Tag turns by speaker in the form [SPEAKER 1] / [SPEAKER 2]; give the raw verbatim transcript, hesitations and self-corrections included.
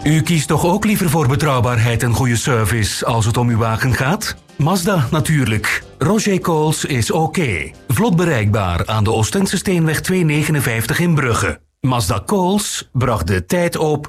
[SPEAKER 1] U kiest toch ook liever voor betrouwbaarheid en goede service als het om uw wagen gaat? Mazda natuurlijk. Roger Coles is oké. Vlot bereikbaar aan de Oostense Steenweg tweehonderdnegenenvijftig in Brugge. Mazda Coles bracht de tijd op